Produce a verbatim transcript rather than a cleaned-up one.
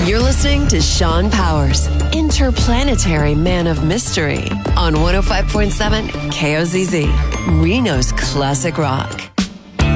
You're listening to Sean Powers, Interplanetary Man of Mystery, on one oh five point seven K O Z Z, Reno's Classic Rock.